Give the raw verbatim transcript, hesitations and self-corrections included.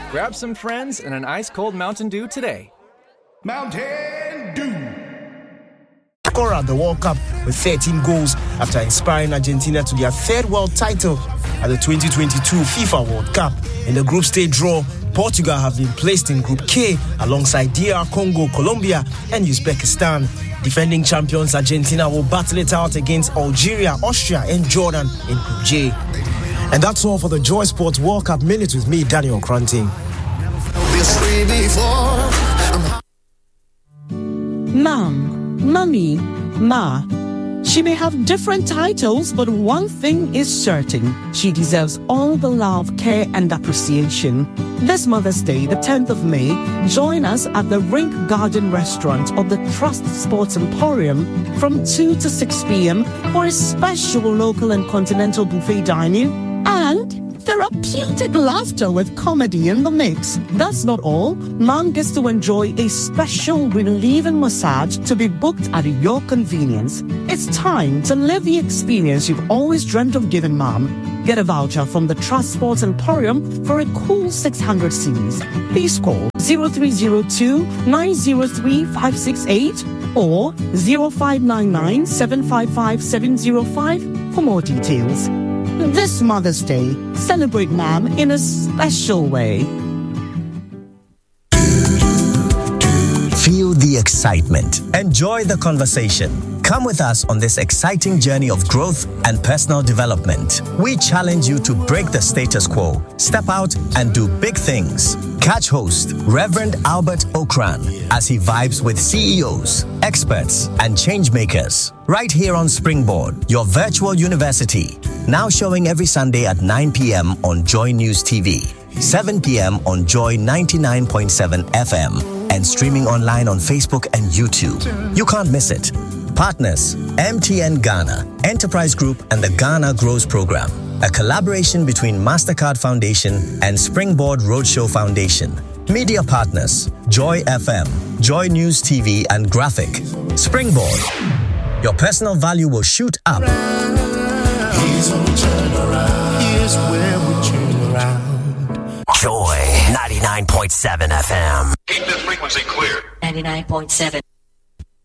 Grab some friends and an ice-cold Mountain Dew today. Mountain Dew. Scorer at the World Cup with thirteen goals after inspiring Argentina to their third world title at the twenty twenty-two FIFA World Cup. In the group stage draw, Portugal have been placed in Group K alongside D R Congo, Colombia and Uzbekistan. Defending champions Argentina will battle it out against Algeria, Austria and Jordan in Group J. And that's all for the Joy Sports World Cup Minute with me, Daniel Kranting. Mom, Mummy, Ma. She may have different titles, but one thing is certain. She deserves all the love, care, and appreciation. This Mother's Day, the tenth of May, join us at the Rink Garden Restaurant of the Trust Sports Emporium from two to six p.m. for a special local and continental buffet dining and therapeutic laughter with comedy in the mix. That's not all. Mom gets to enjoy a special relieving massage to be booked at your convenience. It's time to live the experience you've always dreamt of giving Mom. Get a voucher from the Trust Sports Emporium for a cool six hundred cedis. Please call zero three zero two, nine zero three, five six eight or zero five nine nine, seven five five, seven zero five for more details. This Mother's Day, celebrate Mom in a special way. Feel the excitement. Enjoy the conversation. Come with us on this exciting journey of growth and personal development. We challenge you to break the status quo, step out and do big things. Catch host Reverend Albert Okran as he vibes with C E Os, experts and change makers. Right here on Springboard, your virtual university. Now showing every Sunday at nine p.m. on Joy News T V, seven p.m. on Joy ninety-nine point seven F M, and streaming online on Facebook and YouTube. You can't miss it. Partners, M T N Ghana, Enterprise Group and the Ghana Grows Program. A collaboration between MasterCard Foundation and Springboard Roadshow Foundation. Media partners, Joy F M, Joy News T V and Graphic. Springboard. Your personal value will shoot up. Here's when we turn around. Here's where we turn around. Joy ninety-nine point seven F M. Keep this frequency clear. ninety-nine point seven.